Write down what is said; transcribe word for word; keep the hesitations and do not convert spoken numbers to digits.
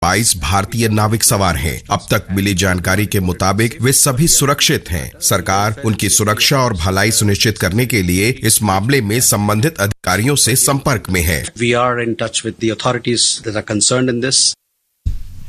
बाईस भारतीय नाविक सवार हैं। अब तक मिली जानकारी के मुताबिक वे सभी सुरक्षित हैं। सरकार उनकी सुरक्षा और भलाई सुनिश्चित करने के लिए इस मामले में संबंधित अधिकारियों से संपर्क में है। We are in touch with the authorities that are concerned in this.